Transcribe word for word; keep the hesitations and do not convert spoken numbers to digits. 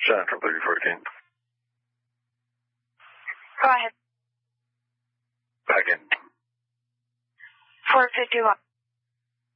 Central thirty fourteen. Go ahead. Back in. four fifty-one.